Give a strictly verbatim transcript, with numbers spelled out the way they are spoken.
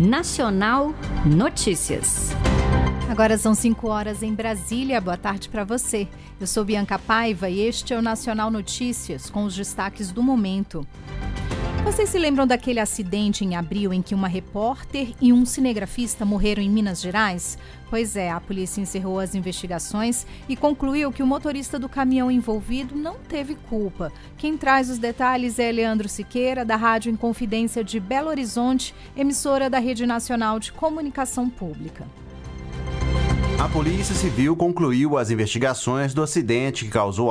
Nacional Notícias. Agora são cinco horas em Brasília. Boa tarde para você. Eu sou Bianca Paiva e este é o Nacional Notícias, com os destaques do momento. Vocês se lembram daquele acidente em abril em que uma repórter e um cinegrafista morreram em Minas Gerais? Pois é, a polícia encerrou as investigações e concluiu que o motorista do caminhão envolvido não teve culpa. Quem traz os detalhes é Leandro Siqueira, da Rádio Inconfidência de Belo Horizonte, emissora da Rede Nacional de Comunicação Pública. A Polícia Civil concluiu as investigações do acidente que causou